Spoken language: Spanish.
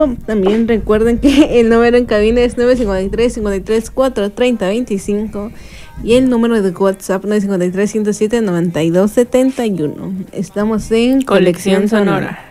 También recuerden que el número en cabina es 953-534-3025 y el número de WhatsApp 953-107-9271. Estamos en Colección Sonora.